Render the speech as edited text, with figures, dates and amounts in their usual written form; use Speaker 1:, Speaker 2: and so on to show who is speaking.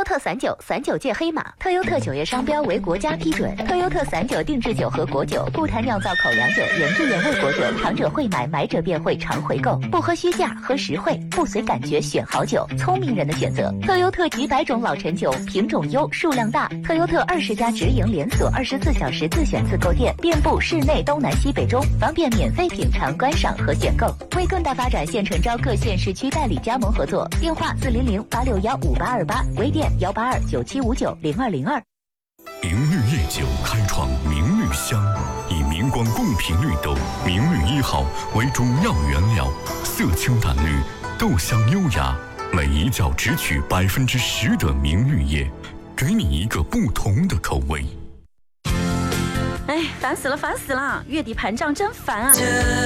Speaker 1: 优特39界黑马，特优特酒业商标为国家批准。特优特39定制酒和果酒，不谈酿造口粮酒、原汁原味果酒，尝者会买，买者便会常回购。不喝虚价，喝实惠，不随感觉选好酒，聪明人的选择。特优特几百种老陈酒，品种优，数量大。特优特20家直营连锁，24小时自选自购店，遍布市内东南西北中，方便免费品尝、观赏和选购。为更大发展，现诚招各县市区代理加盟合作，电话400-861-5828，微店182-9759-0202。
Speaker 2: 明绿夜酒开创明绿香，以明光共品绿豆、明绿1号为主要原料，色清淡绿，豆香优雅，每一窖只取10%的明绿叶，给你一个不同的口味。
Speaker 3: 哎，烦死了，月底盘账真烦啊！